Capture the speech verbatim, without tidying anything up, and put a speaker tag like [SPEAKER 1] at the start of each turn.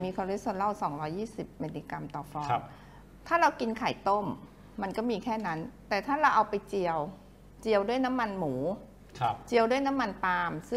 [SPEAKER 1] มีคอเลสเตอรอลสองร้อยยี่สิบมิลลิกรัมต่อฟองถ้าเรากินไข่ต้มมันก็มีแค่นั้นแต่ถ้าเราเอาไปเจียวเจียวด้วยน้ำมันหมูเจียวด้วยน้ำมันปาล์ม